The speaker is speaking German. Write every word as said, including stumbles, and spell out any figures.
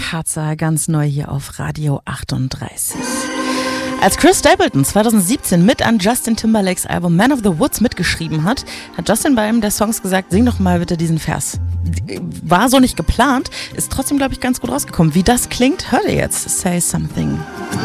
Karzer, ganz neu hier auf Radio achtunddreißig. Als Chris Stapleton zweitausendsiebzehn mit an Justin Timberlakes Album Man of the Woods mitgeschrieben hat, hat Justin bei einem der Songs gesagt, sing doch mal bitte diesen Vers. War so nicht geplant, ist trotzdem, glaube ich, ganz gut rausgekommen. Wie das klingt, hört ihr jetzt. Say Something.